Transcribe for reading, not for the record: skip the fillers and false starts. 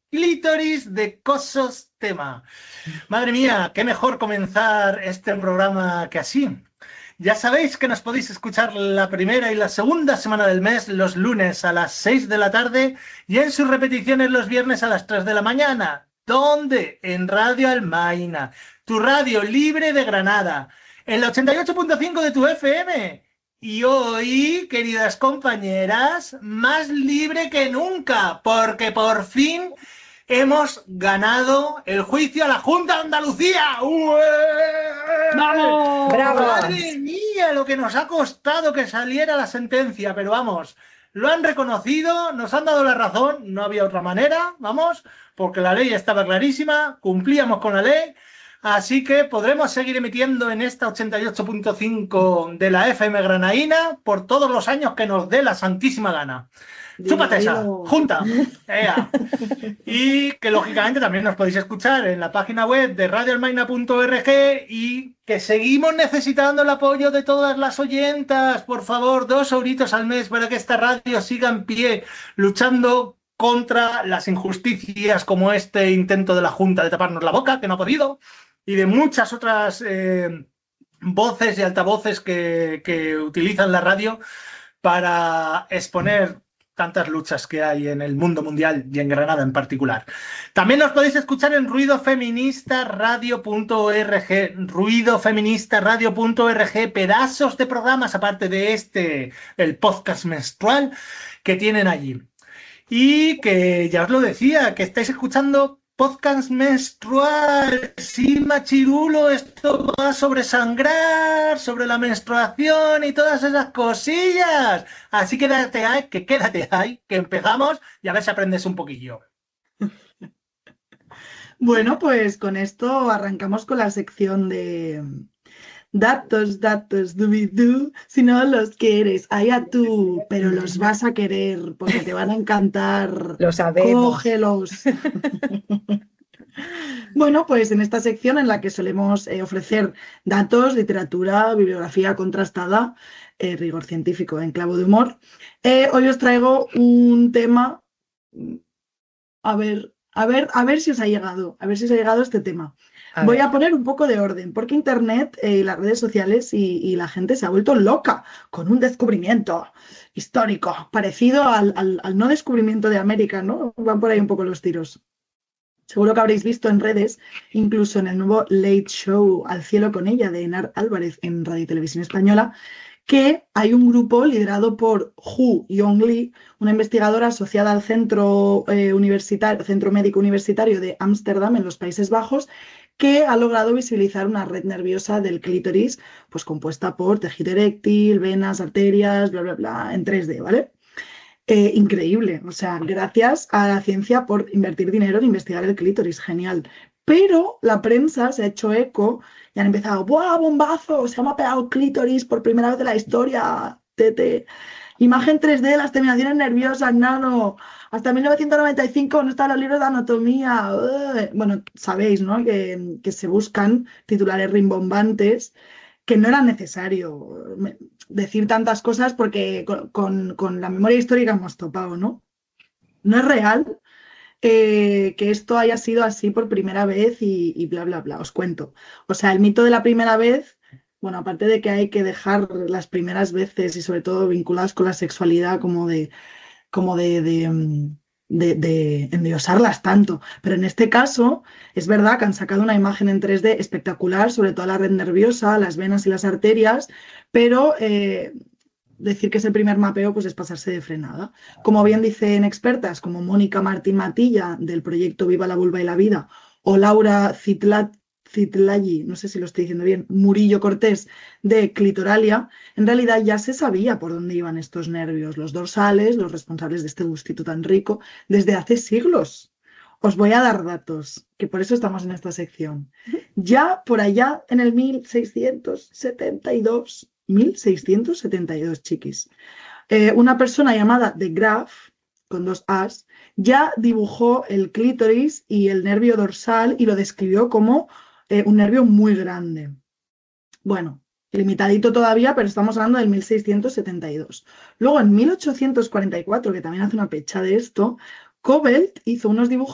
Clítoris de Cosos Tema. Madre mía, qué mejor comenzar este programa que así. Ya sabéis que nos podéis escuchar la primera y la segunda semana del mes, los lunes a las 6 de la tarde y en sus repeticiones los viernes a las 3 de la mañana. ¿Dónde? En Radio Almaina, tu radio libre de Granada, en la 88.5 de tu FM. Y hoy, queridas compañeras, más libre que nunca, porque por fin hemos ganado el juicio a la Junta de Andalucía. ¡Ué! ¡Vamos! ¡Madre mía! Lo que nos ha costado que saliera la sentencia, pero vamos, lo han reconocido, nos han dado la razón, no había otra manera, vamos, porque la ley estaba clarísima, cumplíamos con la ley, así que podremos seguir emitiendo en esta 88.5 de la FM Granaína por todos los años que nos dé la santísima gana. ¡Chúpate esa! ¡Junta! ¡Ea! Y que lógicamente también nos podéis escuchar en la página web de radioalmaina.org y que seguimos necesitando el apoyo de todas las oyentas. Por favor, 2 euritos al mes para que esta radio siga en pie, luchando contra las injusticias como este intento de la Junta de taparnos la boca, que no ha podido, y de muchas otras voces y altavoces que utilizan la radio para exponer tantas luchas que hay en el mundo mundial y en Granada en particular. También nos podéis escuchar en ruidofeministaradio.org, ruidofeministaradio.org, pedazos de programas aparte de este, el podcast menstrual que tienen allí. Y que ya os lo decía, que estáis escuchando podcast menstrual. Sí, machirulo, esto va sobre sangrar, sobre la menstruación y todas esas cosillas. Así que quédate ahí, que empezamos y a ver si aprendes un poquillo. Bueno, pues con esto arrancamos con la sección de datos, dubidú. Si no los quieres, allá tú, pero los vas a querer porque te van a encantar. Lo sabemos. Cógelos. Bueno, pues en esta sección en la que solemos ofrecer datos, literatura, bibliografía contrastada, rigor científico en clavo de humor, hoy os traigo un tema, a ver si os ha llegado, este tema. Voy a poner un poco de orden, porque Internet y las redes sociales y la gente se ha vuelto loca con un descubrimiento histórico, parecido al no descubrimiento de América, ¿no? Van por ahí un poco los tiros. Seguro que habréis visto en redes, incluso en el nuevo Late Show Al cielo con ella de Enar Álvarez en Radio y Televisión Española, que hay un grupo liderado por Hu Yong Lee, una investigadora asociada al Centro Médico Universitario de Ámsterdam en los Países Bajos, que ha logrado visibilizar una red nerviosa del clítoris, pues compuesta por tejido eréctil, venas, arterias, bla, bla, bla, en 3D, ¿vale? Increíble, o sea, gracias a la ciencia por invertir dinero en investigar el clítoris, genial. Pero la prensa se ha hecho eco y han empezado, ¡buah, bombazo! Se ha mapeado el clítoris por primera vez en la historia, tete. Imagen 3D de las terminaciones nerviosas, nano. Hasta 1995 no estaban los libros de anatomía. Bueno, sabéis, ¿no? Que se buscan titulares rimbombantes, que no era necesario decir tantas cosas porque con la memoria histórica hemos topado, ¿no? No es real que esto haya sido así por primera vez y bla, bla, bla. Os cuento. O sea, el mito de la primera vez, bueno, aparte de que hay que dejar las primeras veces y sobre todo vinculadas con la sexualidad como de endiosarlas tanto. Pero en este caso, es verdad que han sacado una imagen en 3D espectacular, sobre toda la red nerviosa, las venas y las arterias, pero decir que es el primer mapeo pues es pasarse de frenada. Como bien dicen expertas como Mónica Martín Matilla del proyecto Viva la Vulva y la Vida o Laura Zitlagi, no sé si lo estoy diciendo bien, Murillo Cortés de Clitoralia, en realidad ya se sabía por dónde iban estos nervios, los dorsales, los responsables de este gustito tan rico, desde hace siglos. Os voy a dar datos, que por eso estamos en esta sección. Ya por allá en el 1672, chiquis, una persona llamada de Graaf, con 2 As, ya dibujó el clítoris y el nervio dorsal y lo describió como un nervio muy grande. Bueno, limitadito todavía, pero estamos hablando del 1672. Luego, en 1844, que también hace una pecha de esto, Cobelt hizo unos dibujos